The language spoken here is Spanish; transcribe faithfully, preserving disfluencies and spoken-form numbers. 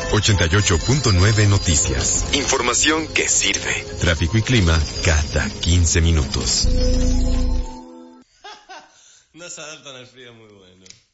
ochenta y ocho punto nueve Noticias. Información que sirve. Tráfico y clima cada quince minutos. No se adaptan al frío, muy bueno.